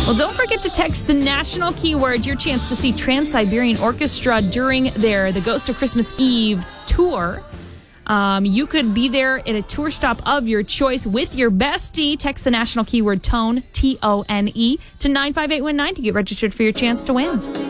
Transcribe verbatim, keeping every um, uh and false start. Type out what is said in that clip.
Well, don't forget to text the national keyword, your chance to see Trans-Siberian Orchestra during their The Ghost of Christmas Eve tour. Um, you could be there at a tour stop of your choice with your bestie. Text the national keyword TONE, T O N E, to nine five eight one nine to get registered for your chance to win.